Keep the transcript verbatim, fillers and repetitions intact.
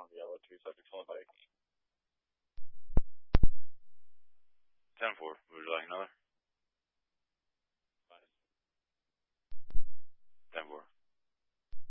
on the yellow two, subject on the bike. ten four, would you like another?